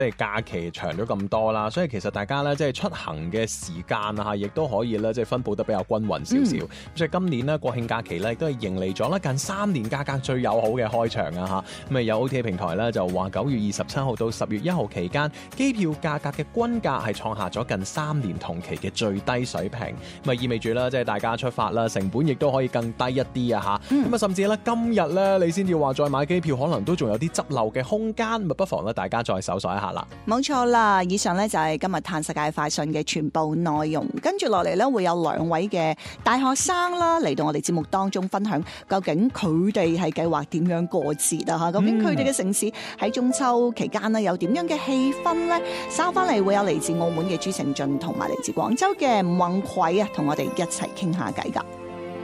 即係假期長咗咁多啦，所以其實大家咧即係出行嘅時間啊，亦都可以咧即係分佈得比較均勻少少。所以今年咧國慶假期咧亦都係迎嚟咗咧近3年價格最友好嘅開場啊嚇。咁啊有 OTA 平台咧就話9月27號到10月1號期間，機票價格嘅均價係創下咗近3年同期嘅最低水平。咁啊意味住啦，即係大家出發啦，成本亦都可以更低一啲啊嚇。咁啊甚至咧今日咧你先至話再買機票，可能都仲有啲執漏嘅空間，咁啊不妨咧大家再搜索一下啦。 冇錯啦，以上咧就係今日嘆世界快訊嘅全部內容。跟住落嚟咧會有2位嘅大學生啦嚟到我哋節目當中分享，究竟佢哋係計劃點樣過節啊嚇？究竟佢哋嘅城市喺中秋期間呢有點樣嘅氣氛呢？稍翻嚟會有嚟自澳門嘅朱成俊同埋嚟自廣州嘅吳宏葵啊，同我哋一齊傾下偈㗎。